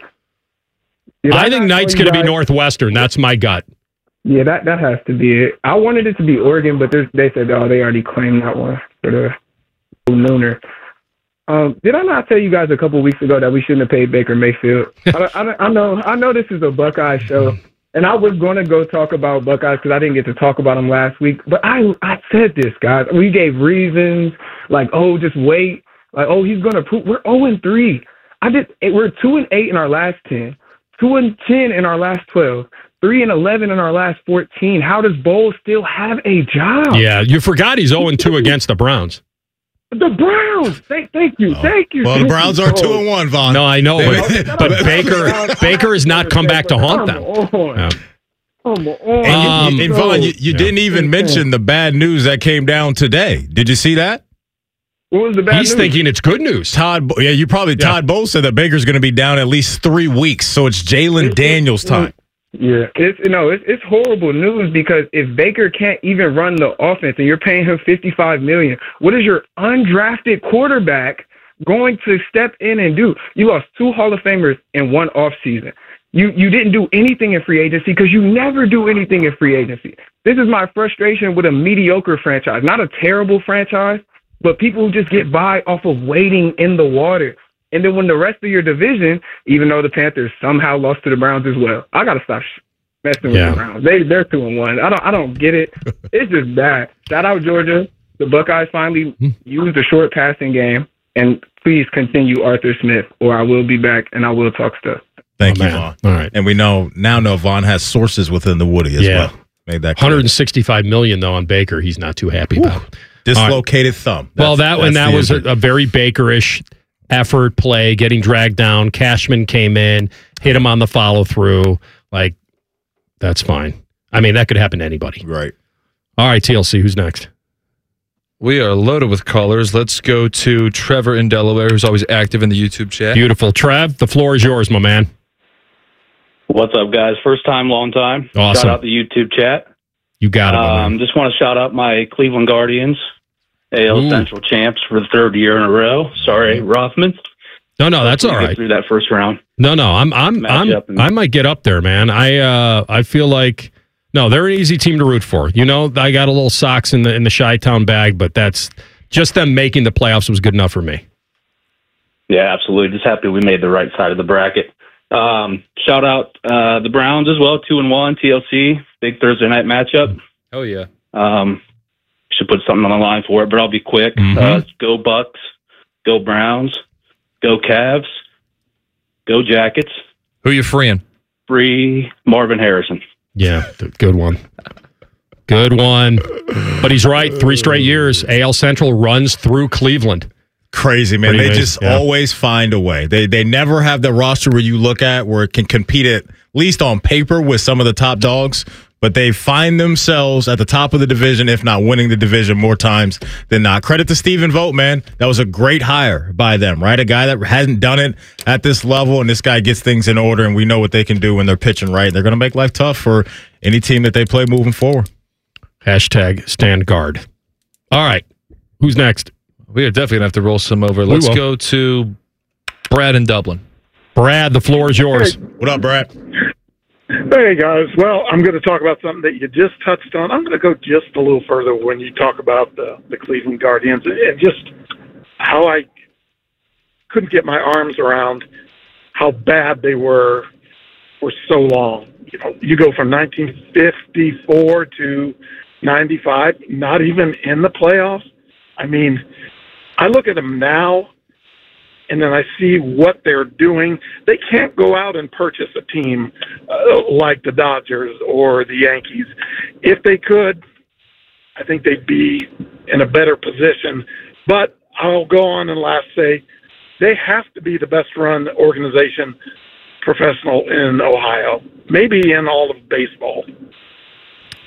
I think night's going to be Northwestern. That's my gut. Yeah, that has to be it. I wanted it to be Oregon, but they said, they already claimed that one for the nooner. Did I not tell you guys a couple weeks ago that we shouldn't have paid Baker Mayfield? I know this is a Buckeye show, and I was going to go talk about Buckeyes because I didn't get to talk about them last week. But I said this, guys. We gave reasons like, just wait. Like, he's going to prove. We're 0-3. We're 2-8 in our last 10, 2-10 in our last 12. 3-11 in our last 14. How does Bowles still have a job? Yeah, you forgot he's 0-2 against the Browns. The Browns. Thank you. Well, the Browns are 2-1, Vaughn. No, I know, but Baker has not come back to haunt them. Yeah. And Vaughn, you didn't even mention the bad news that came down today. Did you see that? What was the bad news? He's thinking it's good news. Todd Bowles said that Baker's going to be down at least 3 weeks, so it's Jalen Daniels' time. Yeah, it's horrible news because if Baker can't even run the offense and you're paying him $55 million, what is your undrafted quarterback going to step in and do? You lost 2 Hall of Famers in one offseason. You didn't do anything in free agency because you never do anything in free agency. This is my frustration with a mediocre franchise, not a terrible franchise, but people who just get by off of waiting in the water. And then when the rest of your division, even though the Panthers somehow lost to the Browns as well, I got to stop messing with the Browns. They're 2-1. I don't get it. It's just bad. Shout out Georgia. The Buckeyes finally used a short passing game. And please continue Arthur Smith, or I will be back and I will talk stuff. Thank you, Vaughn. All right. And we now know Vaughn has sources within the Woody as well. Made that clear. $165 million, though, on Baker. He's not too happy about. Dislocated thumb. That was a very Baker-ish effort play, getting dragged down. Cashman came in, hit him on the follow-through. Like, that's fine. I mean, that could happen to anybody. Right. All right, TLC, who's next? We are loaded with callers. Let's go to Trevor in Delaware, who's always active in the YouTube chat. Beautiful. Trev, the floor is yours, my man. What's up, guys? First time, long time. Awesome. Shout out the YouTube chat. You got it. Just want to shout out my Cleveland Guardians, AL Central champs for the 3rd year in a row. Sorry, Rothman. No, that's all right. Through that first round. No, I might get up there, man. I feel like they're an easy team to root for. You know, I got a little Sox in the Chi-Town bag, but that's just them making the playoffs was good enough for me. Yeah, absolutely. Just happy we made the right side of the bracket. Shout out the Browns as well, 2-1 TLC, big Thursday night matchup. Oh yeah. Should put something on the line for it, but I'll be quick. Go Bucks, go Browns, go Cavs, go Jackets. Who you freeing? Free Marvin Harrison. Yeah, good one. Good one. But he's right. 3 straight years. AL Central runs through Cleveland. Crazy, man. They just always find a way. They never have the roster where you look at where it can compete at least on paper with some of the top dogs, but they find themselves at the top of the division, if not winning the division more times than not. Credit to Stephen Vogt, man. That was a great hire by them, right? A guy that hasn't done it at this level, and this guy gets things in order, and we know what they can do when they're pitching right. They're going to make life tough for any team that they play moving forward. # stand guard. All right. Who's next? We are definitely going to have to roll some over. Let's go to Brad in Dublin. Brad, the floor is yours. What up, Brad? Hey, guys. Well, I'm going to talk about something that you just touched on. I'm going to go just a little further when you talk about the Cleveland Guardians and just how I couldn't get my arms around how bad they were for so long. You know, you go from 1954 to 95, not even in the playoffs. I mean, I look at them now, and then I see what they're doing. They can't go out and purchase a team like the Dodgers or the Yankees. If they could, I think they'd be in a better position. But I'll go on and say they have to be the best-run organization, professional in Ohio, maybe in all of baseball.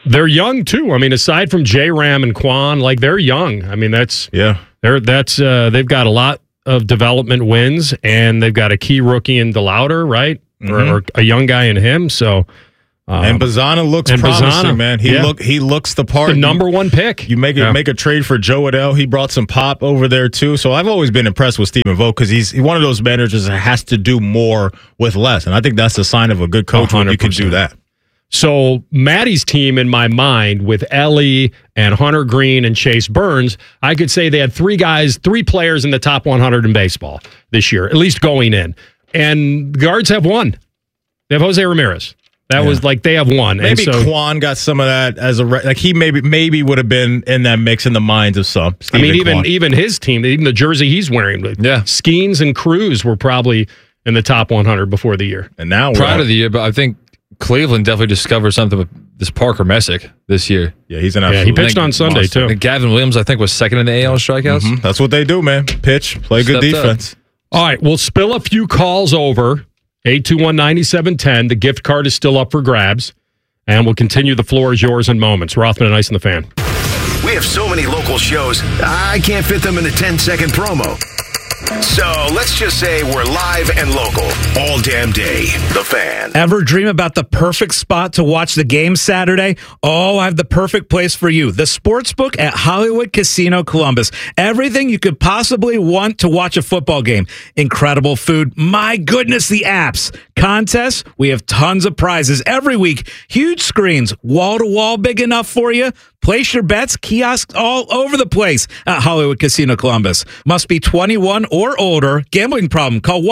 They're young too. I mean, aside from J-Ram and Quan, like they're young. I mean, they've got a lot of development wins, and they've got a key rookie in DeLauder, right? Or a young guy in him. So, and Bazana looks promising, man. He looks the part. The number one pick. You make a trade for Joe Adell. He brought some pop over there too. So I've always been impressed with Stephen Vogt because he's one of those managers that has to do more with less, and I think that's a sign of a good coach 100%. When you can do that. So Maddie's team, in my mind, with Ellie and Hunter Green and Chase Burns, I could say they had three players in the top 100 in baseball this year, at least going in. And the Guards have one. They have Jose Ramirez. That was like they have one. Maybe Quan got some of that as he maybe would have been in that mix in the minds of some. Even his team, even the jersey he's wearing, Skeens and Cruz were probably in the top 100 before the year. And now prior to the year, but I think Cleveland definitely discovered something with this Parker Messick this year. Yeah, he's an absolute. He pitched on Sunday too. And Gavin Williams, I think, was second in the AL strikeouts. Mm-hmm. That's what they do, man. Pitch, play good defense. All right, we'll spill a few calls over. 821-9710. The gift card is still up for grabs. And we'll continue. The floor is yours in moments. Rothman and Ice and the Fan. We have so many local shows, I can't fit them in a 10-second promo. So let's just say we're live and local all damn day. The Fan. Ever dream about the perfect spot to watch the game Saturday? Oh, I have the perfect place for you. The Sportsbook at Hollywood Casino Columbus. Everything you could possibly want to watch a football game. Incredible food. My goodness, the apps. Contests. We have tons of prizes every week. Huge screens. Wall-to-wall big enough for you. Place your bets, kiosks all over the place at Hollywood Casino Columbus. Must be 21 or older. Gambling problem? Call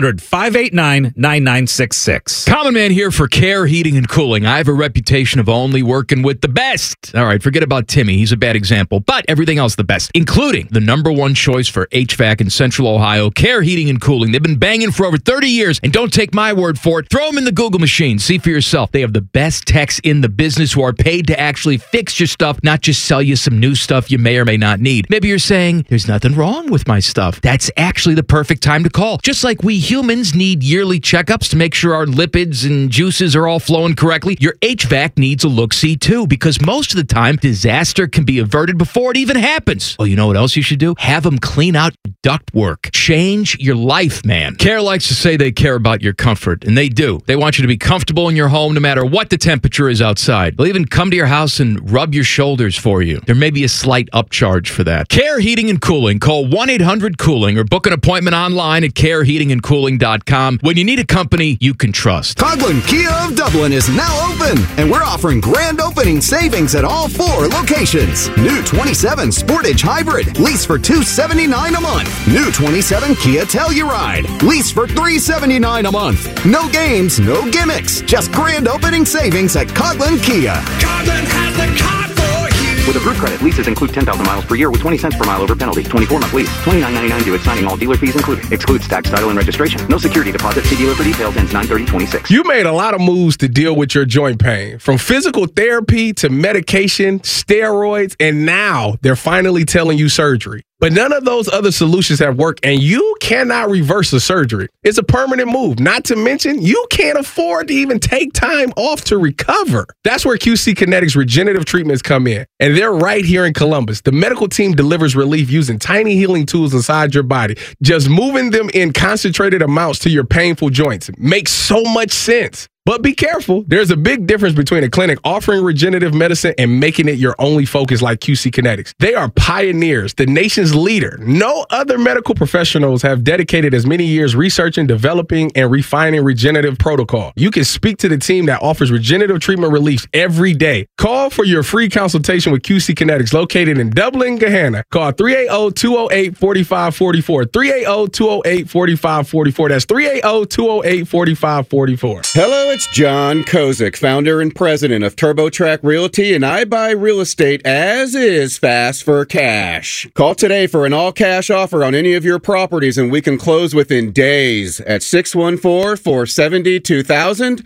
1-800-589-9966. Common Man here for Care Heating and Cooling. I have a reputation of only working with the best. All right, forget about Timmy. He's a bad example, but everything else the best, including the number one choice for HVAC in Central Ohio, Care Heating and Cooling. They've been banging for over 30 years, and don't take my word for it. Throw them in the Google machine. See for yourself. They have the best techs in the business who are paid to actually fix your stuff, not just sell you some new stuff you may or may not need. Maybe you're saying, there's nothing wrong with my stuff. That's actually the perfect time to call. Just like we humans need yearly checkups to make sure our lipids and juices are all flowing correctly, your HVAC needs a look-see too, because most of the time, disaster can be averted before it even happens. Oh, you know what else you should do? Have them clean out ductwork. Change your life, man. Care likes to say they care about your comfort, and they do. They want you to be comfortable in your home no matter what the temperature is outside. They'll even come to your house and rub your shoulders for you. There may be a slight upcharge for that. Care Heating and Cooling. Call 1-800-COOLING or book an appointment online at careheatingandcooling.com when you need a company you can trust. Coghlan Kia of Dublin is now open, and we're offering grand opening savings at all 4 locations. New 27 Sportage Hybrid, lease for $279 a month. New 27 Kia Telluride, lease for $379 a month. No games, no gimmicks, just grand opening savings at Coghlan Kia. Coghlan has the car for you. With approved credit, leases include 10,000 miles per year with 20 cents per mile over penalty. 24-month lease. $29.99 due at signing. All dealer fees included. Excludes tax, title, and registration. No security deposit. See dealer for details. Ends 9/30/26. You made a lot of moves to deal with your joint pain. From physical therapy to medication, steroids, and now they're finally telling you surgery. But none of those other solutions have worked, and you cannot reverse the surgery. It's a permanent move. Not to mention, you can't afford to even take time off to recover. That's where QC Kinetics regenerative treatments come in, and they're right here in Columbus. The medical team delivers relief using tiny healing tools inside your body. Just moving them in concentrated amounts to your painful joints makes so much sense. But be careful. There's a big difference between a clinic offering regenerative medicine and making it your only focus like QC Kinetics. They are pioneers, the nation's leader. No other medical professionals have dedicated as many years researching, developing, and refining regenerative protocol. You can speak to the team that offers regenerative treatment relief every day. Call for your free consultation with QC Kinetics, located in Dublin, Gahanna. Call 380-208-4544. 380-208-4544. That's 380-208-4544. Hello, it's John Kozik, founder and president of TurboTrack Realty, and I buy real estate as is, fast for cash. Call today for an all-cash offer on any of your properties, and we can close within days at 614-470-2000,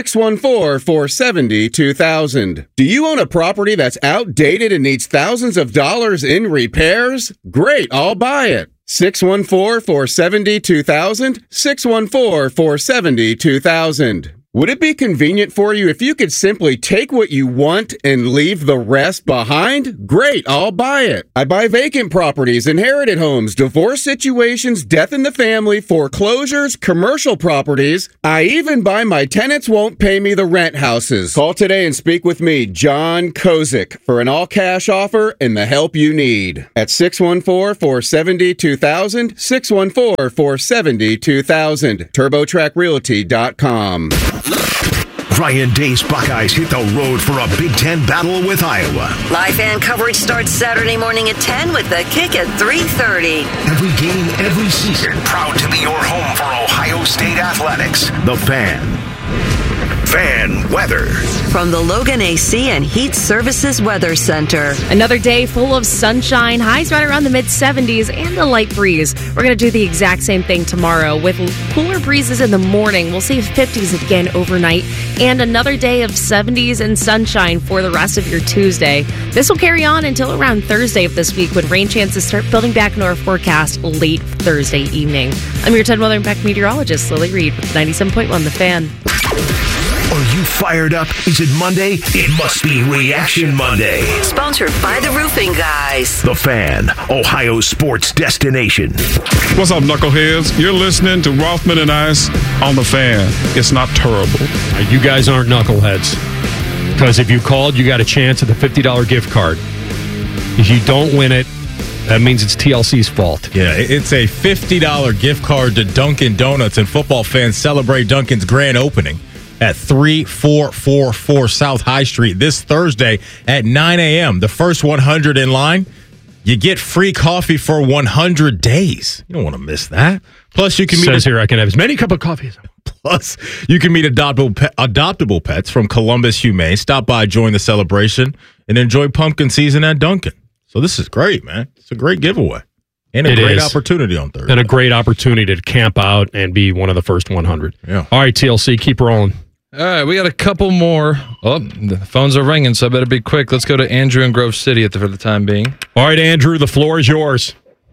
614-470-2000. Do you own a property that's outdated and needs thousands of dollars in repairs? Great, I'll buy it. 614-470-2000, 614-470-2000. Would it be convenient for you if you could simply take what you want and leave the rest behind? Great, I'll buy it. I buy vacant properties, inherited homes, divorce situations, death in the family, foreclosures, commercial properties. I even buy my tenants won't pay me the rent houses. Call today and speak with me, John Kozik, for an all-cash offer and the help you need. At 614-470-2000, 614-470-2000, TurboTrackRealty.com. Ryan Day's Buckeyes hit the road for a Big Ten battle with Iowa. Live fan coverage starts Saturday morning at 10 with the kick at 3:30. Every game, every season, proud to be your home for Ohio State athletics. The Fan. Fan weather. From the Logan AC and Heat Services Weather Center. Another day full of sunshine, highs right around the mid-70s and a light breeze. We're going to do the exact same thing tomorrow with cooler breezes in the morning. We'll see 50s again overnight and another day of 70s and sunshine for the rest of your Tuesday. This will carry on until around Thursday of this week when rain chances start building back into our forecast late Thursday evening. I'm your 10 Weather Impact meteorologist, Lily Reed, with 97.1 The Fan. Are you fired up? Is it Monday? It must be Reaction Monday. Sponsored by the Roofing Guys. The Fan, Ohio sports destination. What's up, knuckleheads? You're listening to Rothman and Ice on The Fan. It's not terrible. You guys aren't knuckleheads. Because if you called, you got a chance at the $50 gift card. If you don't win it, that means it's TLC's fault. Yeah, it's a $50 gift card to Dunkin' Donuts, and football fans celebrate Dunkin's grand opening at 3444 South High Street this Thursday at 9 a.m. The first 100 in line, you get free coffee for 100 days. You don't want to miss that. Plus, you can meet... Says here I can have as many cup of coffee as I want. Plus, you can meet adoptable pets from Columbus Humane. Stop by, join the celebration, and enjoy pumpkin season at Dunkin'. So this is great, man. It's a great giveaway. And a great opportunity on Thursday. And a great opportunity to camp out and be one of the first 100. Yeah. All right, TLC, keep rolling. All right, we got a couple more. Oh, the phones are ringing, so I better be quick. Let's go to Andrew in Grove City for the time being. All right, Andrew, the floor is yours.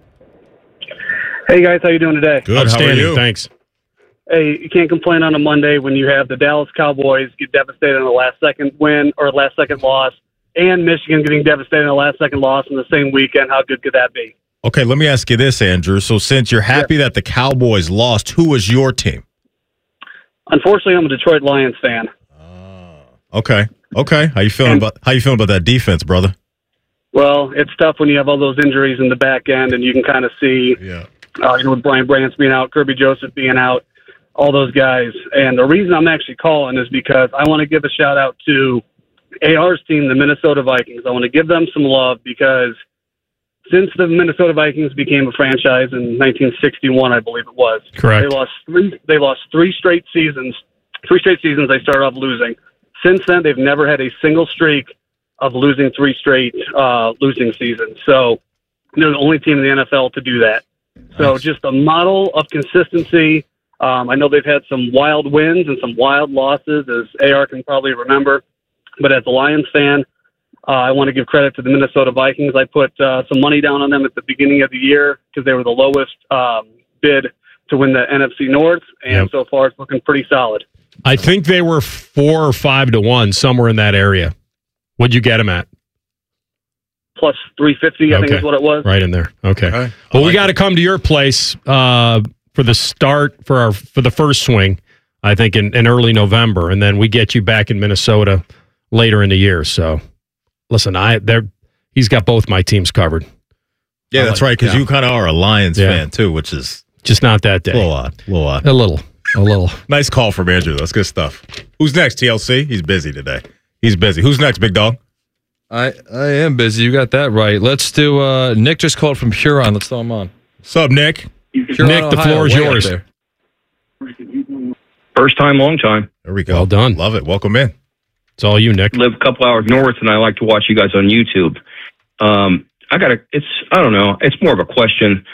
Hey, guys, how you doing today? Good, Outstanding, how are you? Thanks. Hey, you can't complain on a Monday when you have the Dallas Cowboys get devastated on the last-second win or last-second loss, and Michigan getting devastated on the last-second loss in the same weekend. How good could that be? Okay, let me ask you this, Andrew. So since you're happy that the Cowboys lost, who was your team? Unfortunately, I'm a Detroit Lions fan. Okay. How you feeling about that defense, brother? Well, it's tough when you have all those injuries in the back end, and you can kind of see, with Brian Branch being out, Kirby Joseph being out, all those guys. And the reason I'm actually calling is because I want to give a shout out to AR's team, the Minnesota Vikings. I want to give them some love because since the Minnesota Vikings became a franchise in 1961, I believe it was. Correct. They lost three straight seasons. They started off losing. Since then, they've never had a single streak of losing three straight losing seasons. So they're the only team in the NFL to do that. So just a model of consistency. I know they've had some wild wins and some wild losses, as AR can probably remember. But as a Lions fan, I want to give credit to the Minnesota Vikings. I put some money down on them at the beginning of the year because they were the lowest bid to win the NFC North, and so far it's looking pretty solid. I think they were 4 or 5 to 1, somewhere in that area. What'd you get them at? Plus 350, I think is what it was. Right in there. Okay. Well, we got to come to your place for the start for the first swing. I think in early November, and then we get you back in Minnesota later in the year. So. Listen, he's got both my teams covered. Yeah, that's right, because you kind of are a Lions fan, too, which is... Just not that day. A little odd. A little. Nice call from Andrew. That's good stuff. Who's next, TLC? He's busy today. Who's next, big dog? I am busy. You got that right. Let's do... Nick just called from Huron. Let's throw him on. What's up, Nick? Huron, Nick, the floor is yours. First time, long time. There we go. Well done. Love it. Welcome in. It's all you, Nick. Live a couple hours north, and I like to watch you guys on YouTube. I don't know. It's more of a question.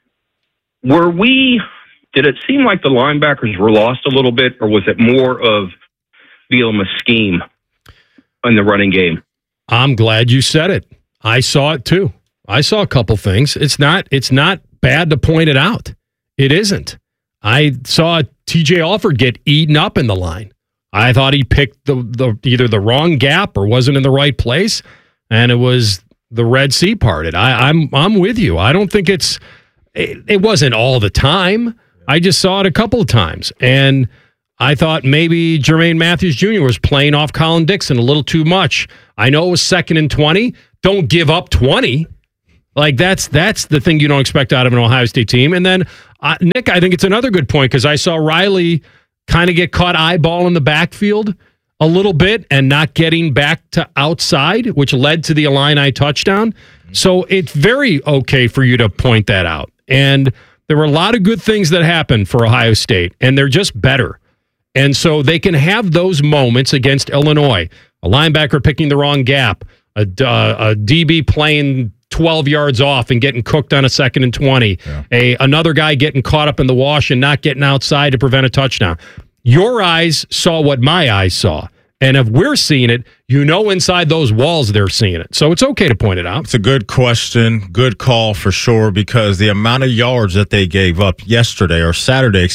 Did it seem like the linebackers were lost a little bit, or was it more of Bielema's scheme in the running game? I'm glad you said it. I saw it too. I saw a couple things. It's not bad to point it out. It isn't. I saw TJ Alford get eaten up in the line. I thought he picked the either the wrong gap or wasn't in the right place, and it was the Red Sea parted. I'm with you. I don't think it wasn't all the time. I just saw it a couple of times, and I thought maybe Jermaine Matthews Jr. was playing off Colin Dixon a little too much. I know it was 2nd and 20. Don't give up 20. Like that's the thing you don't expect out of an Ohio State team. And then Nick, I think it's another good point because I saw Riley kind of get caught eyeball in the backfield a little bit and not getting back to outside, which led to the Illini touchdown. So it's very okay for you to point that out. And there were a lot of good things that happened for Ohio State, and they're just better. And so they can have those moments against Illinois. A linebacker picking the wrong gap, a DB playing 12 yards off and getting cooked on a 2nd and 20. Yeah. Another guy getting caught up in the wash and not getting outside to prevent a touchdown. Your eyes saw what my eyes saw. And if we're seeing it, inside those walls they're seeing it. So it's okay to point it out. It's a good question, good call for sure, because the amount of yards that they gave up Saturday,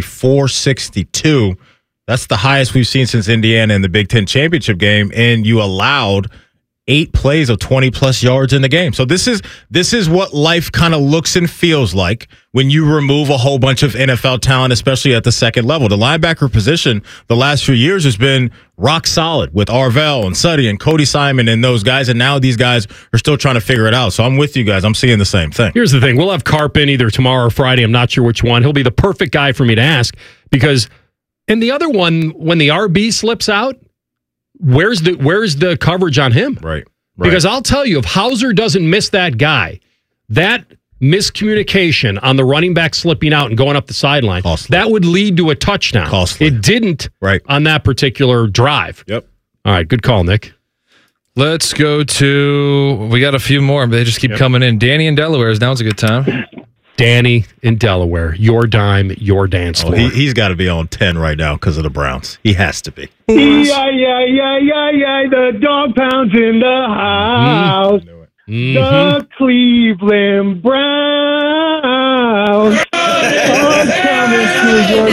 462. That's the highest we've seen since Indiana in the Big Ten championship game. And you allowed 8 plays of 20-plus yards in the game. So this is what life kind of looks and feels like when you remove a whole bunch of NFL talent, especially at the second level. The linebacker position the last few years has been rock solid with Arvell and Suddy and Cody Simon and those guys, and now these guys are still trying to figure it out. So I'm with you guys. I'm seeing the same thing. Here's the thing. We'll have Carp in either tomorrow or Friday. I'm not sure which one. He'll be the perfect guy for me to ask because in the other one, when the RB slips out, where's the coverage on him? Right. Because I'll tell you, if Hauser doesn't miss that guy, that miscommunication on the running back slipping out and going up the sideline, that would lead to a touchdown. Costly. It didn't on that particular drive. Yep. All right, good call, Nick. Let's go to, we got a few more, but they just keep coming in. Danny in Delaware, now's a good time. Danny in Delaware, your dime, your dance floor. He's got to be on 10 right now because of the Browns. He has to be. The dog pounds in the house. The Cleveland Browns are coming to your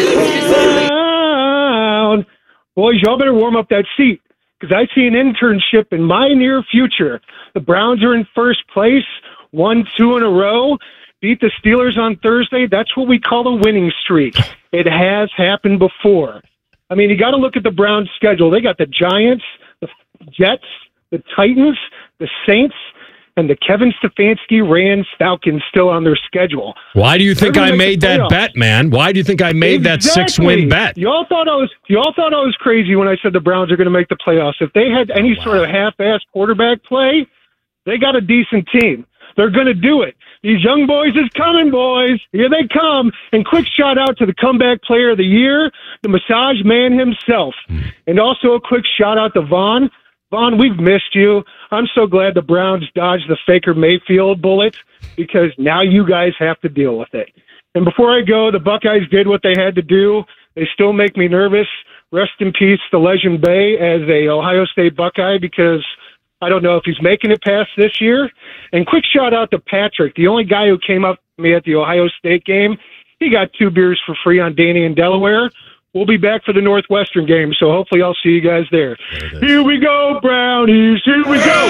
town. Boys, y'all better warm up that seat because I see an internship in my near future. The Browns are in first place, 1-2 in a row. Beat the Steelers on Thursday. That's what we call a winning streak. It has happened before. I mean, you got to look at the Browns' schedule. They got the Giants, the Jets, the Titans, the Saints, and the Kevin Stefanski Rams Falcons still on their schedule. Why do you think I made that bet, man? Why do you think I made that 6-win bet? Y'all thought I was crazy when I said the Browns are going to make the playoffs. If they had any sort of half-assed quarterback play, they got a decent team. They're going to do it. These young boys is coming, boys. Here they come. And quick shout out to the comeback player of the year, the massage man himself. And also a quick shout out to Vaughn. Vaughn, we've missed you. I'm so glad the Browns dodged the Faker Mayfield bullet because now you guys have to deal with it. And before I go, the Buckeyes did what they had to do. They still make me nervous. Rest in peace to Legend Bay as a Ohio State Buckeye because I don't know if he's making it past this year. And quick shout out to Patrick, the only guy who came up to me at the Ohio State game. He got 2 beers for free on Danny in Delaware. We'll be back for the Northwestern game, so hopefully I'll see you guys there. Here we go, Brownies. Here we go.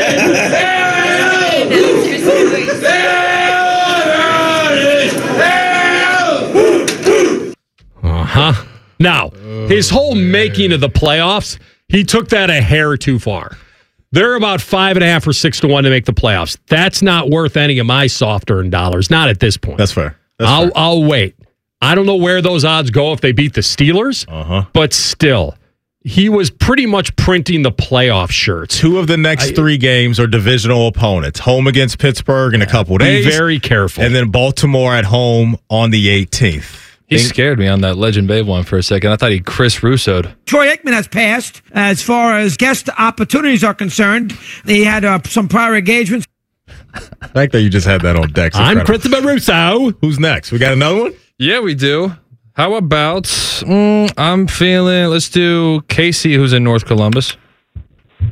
Now, his whole making of the playoffs, he took that a hair too far. They're about 5.5 or 6 to 1 to make the playoffs. That's not worth any of my soft earned dollars. Not at this point. That's fair. I'll wait. I don't know where those odds go if they beat the Steelers, but still, he was pretty much printing the playoff shirts. 2 of the next 3 games are divisional opponents. Home against Pittsburgh in a couple days. Be very careful. And then Baltimore at home on the 18th. He scared me on that Legend Babe one for a second. I thought he Chris Russo'd. Troy Aikman has passed as far as guest opportunities are concerned. He had some prior engagements. I like that you just had that on deck. I'm Christopher Russo. Who's next? We got another one? Yeah, we do. How about, I'm feeling, let's do Casey, who's in North Columbus.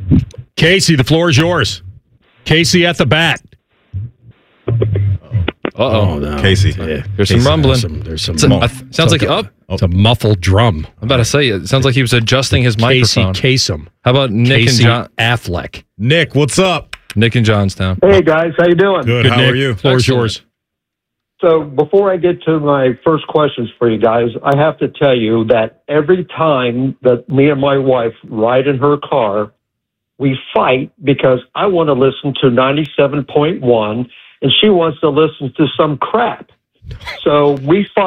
Casey, the floor is yours. Casey at the bat. Uh-oh. No. Casey. Yeah. There's some Casey, rumbling. There's some. Sounds like It's a muffled drum. I'm about to say it sounds like he was adjusting his microphone. Casey Kasem. How about Nick Casey and John Affleck? Nick, what's up? Nick in Johnstown. Hey guys, how you doing? Good. How Nick. are you? Floor's yours. So before I get to my first questions for you guys, I have to tell you that every time that me and my wife ride in her car, we fight because I want to listen to 97.1 and she wants to listen to some crap. So we fight.